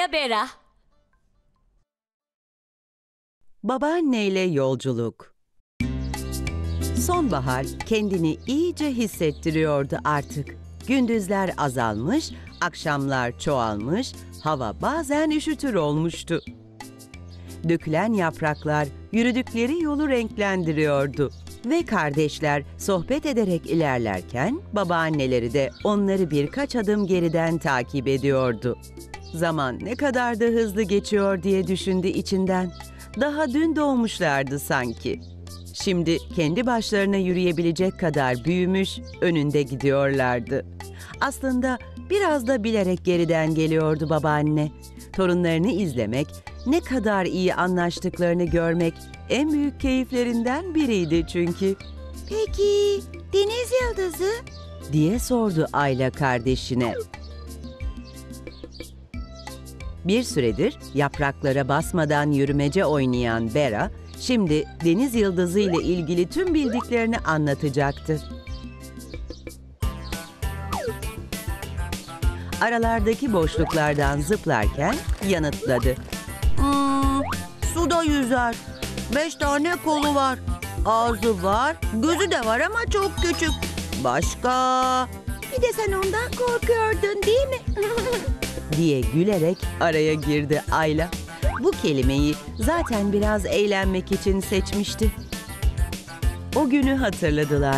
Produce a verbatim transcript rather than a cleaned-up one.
Ayla Bera. Babaanneyle yolculuk. Sonbahar kendini iyice hissettiriyordu artık. Gündüzler azalmış, akşamlar çoğalmış, hava bazen üşütür olmuştu. Dökülen yapraklar yürüdükleri yolu renklendiriyordu. Ve kardeşler sohbet ederek ilerlerken babaanneleri de onları birkaç adım geriden takip ediyordu. Zaman ne kadar da hızlı geçiyor diye düşündü içinden. Daha dün doğmuşlardı sanki. Şimdi kendi başlarına yürüyebilecek kadar büyümüş, önünde gidiyorlardı. Aslında biraz da bilerek geriden geliyordu babaanne. Torunlarını izlemek, ne kadar iyi anlaştıklarını görmek en büyük keyiflerinden biriydi çünkü. Peki deniz yıldızı? Diye sordu Ayla kardeşine. Bir süredir yapraklara basmadan yürümece oynayan Bera, şimdi deniz yıldızı ile ilgili tüm bildiklerini anlatacaktı. Aralardaki boşluklardan zıplarken yanıtladı. Hmm, suda yüzer. Beş tane kolu var. Ağzı var, gözü de var ama çok küçük. Başka? Bir de sen ondan korkuyordun değil mi? diye gülerek araya girdi Ayla. Bu kelimeyi zaten biraz eğlenmek için seçmişti. O günü hatırladılar.